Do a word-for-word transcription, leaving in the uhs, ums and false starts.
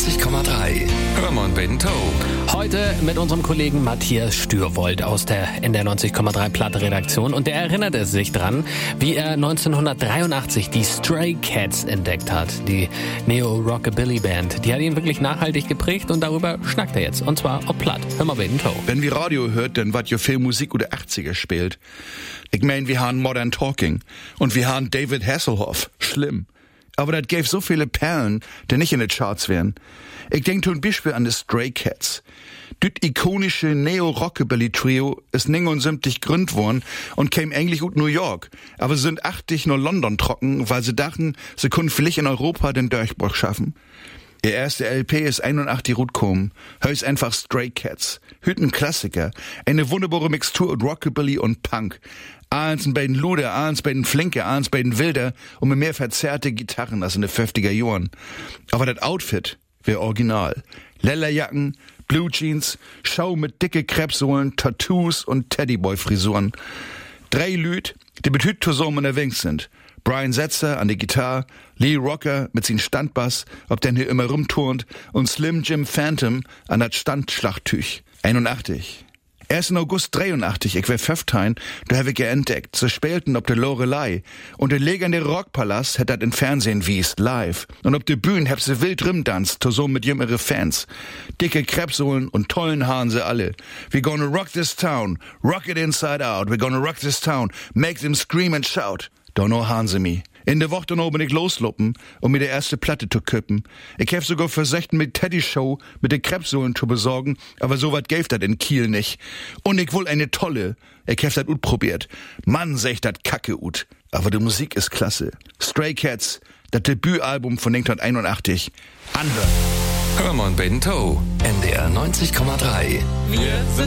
neunzig Komma drei. Hörmann Bento. Heute mit unserem Kollegen Matthias Stürwold aus der N D R neunzig Komma drei Platte-Redaktion. Und der erinnerte sich dran, wie er neunzehnhundertdreiundachtzig die Stray Cats entdeckt hat. Die Neo-Rockabilly-Band. Die hat ihn wirklich nachhaltig geprägt und darüber schnackt er jetzt. Und zwar ob platt. Hör mal Bento. Wenn wir Radio hört, dann wat jo viel Musik oder achtziger spielt. Ich mein, wir haben Modern Talking. Und wir haben David Hasselhoff. Schlimm. Aber das gäbe so viele Perlen, die nicht in den Charts wären. Ich denk zum Beispiel an die Stray Cats. Das ikonische Neo-Rockabilly-Trio ist neunundsiebzig gegründet worden und käme eigentlich aus New York. Aber sie sind achtzig nur London trocken, weil sie dachten, sie können vielleicht in Europa den Durchbruch schaffen. Ihr erste L P ist einundachtzig rausgekommen. Heißt einfach Stray Cats. Hüten Klassiker. Eine wunderbare Mixtur aus Rockabilly und Punk. Eins bei den Luder, eins bei den Flinke, eins bei den Wilder und mit mehr verzerrte Gitarren als in den fünfziger Jahren. Aber das Outfit wäre original. Lellerjacken, Blue Jeans, Schau mit dicke Krebssohlen, Tattoos und Teddyboy-Frisuren. Drei Lüd, die mit Hüt zusammen unterwegs sind. Brian Setzer an die Gitarre, Lee Rocker mit sin Standbass, ob der hier immer rumturnt, und Slim Jim Phantom an das Standschlagtüch. einundachtzig. ersten August dreiundachtzig, ich wär fünfzehn, da hab ich ja entdeckt, sie spielten ob der Lorelei. Und der legendäre Rockpalast hat dat in Fernsehen wiest, live. Und ob der Bühne hab sie wild rumdanzt, zusammen mit jüngere Fans. Dicke Krebssohlen und tollen Haaren sie alle. We gonna rock this town, rock it inside out, we gonna rock this town, make them scream and shout. Don't know haaren sie mi. In der Woche noch bin ich losluppen, um mir die erste Platte zu kippen. Ich hab sogar versucht, mit Teddy Show mit den Krebssohlen zu besorgen, aber so wat gäf dat in Kiel nicht. Und ich will eine tolle. Ich hab dat ut probiert. Mann, sech dat kacke ut. Aber die Musik ist klasse. Stray Cats, das Debütalbum von neunzehnhunderteinundachtzig. Anhören. Hörmann Bento. N D R neunzig Komma drei. Wir sind